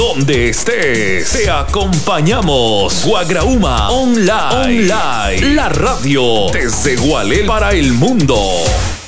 donde estés. Te acompañamos. Guagrauma Online. La radio desde Gualel para el mundo.